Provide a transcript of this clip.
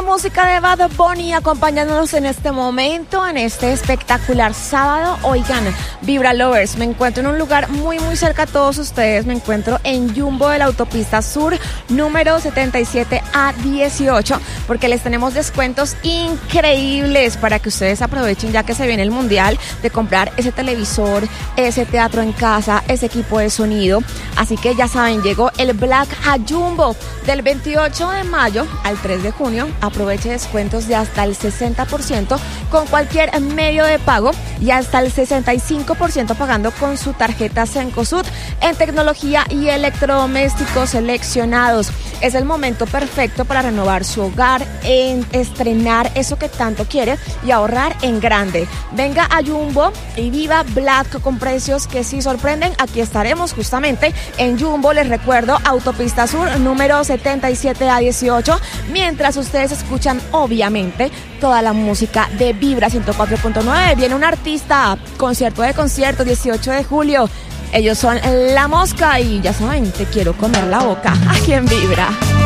música de Bad Bunny acompañándonos en este momento, en este espectacular sábado. Oigan, Vibra Lovers, me encuentro en un lugar muy cerca a todos ustedes. Me encuentro en Jumbo de la Autopista Sur, número 77A18, porque les tenemos descuentos increíbles para que ustedes aprovechen, ya que se viene el Mundial, de comprar ese televisor, ese teatro en casa, ese equipo de sonido. Así que ya saben, llegó el Black a Jumbo del 28 de mayo al 3 de junio. Aproveche descuentos de hasta el 60% con cualquier medio de pago y hasta el 65% pagando con su tarjeta Cencosud en tecnología y electrodomésticos seleccionados. Es el momento perfecto para renovar su hogar, en estrenar eso que tanto quiere y ahorrar en grande. Venga a Jumbo y viva Black con precios que sí sorprenden. Aquí estaremos justamente en Jumbo, les recuerdo, Autopista Sur, número 77A18, mientras ustedes escuchan, obviamente, toda la música de Vibra 104.9. Viene un artista, concierto de conciertos, 18 de julio. Ellos son La Mosca y ya saben, te quiero comer la boca aquí en Vibra.